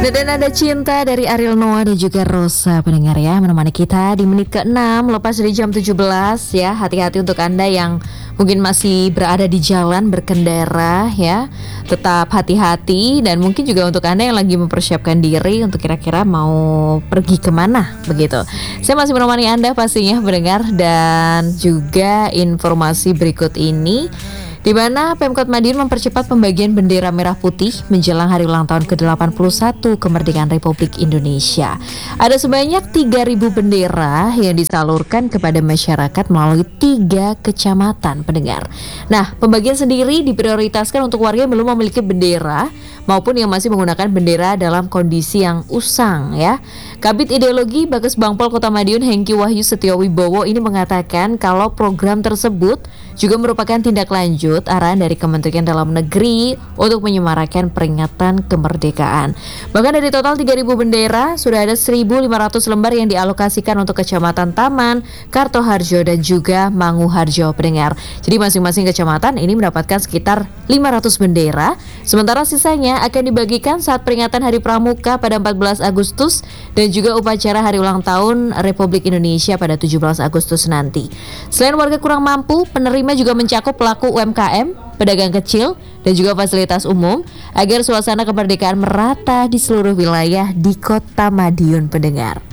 Nada cinta dari Ariel Noah dan juga Rosa pendengar ya, menemani kita di menit ke-6 lepas dari jam 17 ya. Hati-hati untuk Anda yang mungkin masih berada di jalan berkendara ya. Tetap hati-hati, dan mungkin juga untuk Anda yang lagi mempersiapkan diri untuk kira-kira mau pergi kemana begitu. Saya masih menemani Anda pastinya pendengar, dan juga informasi berikut ini di mana Pemkot Madiun mempercepat pembagian bendera merah putih menjelang hari ulang tahun ke-81 kemerdekaan Republik Indonesia. Ada sebanyak 3.000 bendera yang disalurkan kepada masyarakat melalui 3 kecamatan pendengar. Nah, pembagian sendiri diprioritaskan untuk warga yang belum memiliki bendera maupun yang masih menggunakan bendera dalam kondisi yang usang ya. Kabid Ideologi Bages Bangpol Kota Madiun Hengki Wahyu Setiowibowo ini mengatakan kalau program tersebut juga merupakan tindak lanjut arahan dari Kementerian Dalam Negeri untuk menyemarakan peringatan kemerdekaan. Bahkan dari total 3.000 bendera, sudah ada 1.500 lembar yang dialokasikan untuk Kecamatan Taman, Kartoharjo, dan juga Manguharjo pendengar. Jadi masing-masing kecamatan ini mendapatkan sekitar 500 bendera, sementara sisanya akan dibagikan saat peringatan Hari Pramuka pada 14 Agustus dan juga upacara Hari Ulang Tahun Republik Indonesia pada 17 Agustus nanti. Selain warga kurang mampu, penerima juga mencakup pelaku UMKM, pedagang kecil, dan juga fasilitas umum agar suasana kemerdekaan merata di seluruh wilayah di Kota Madiun pendengar.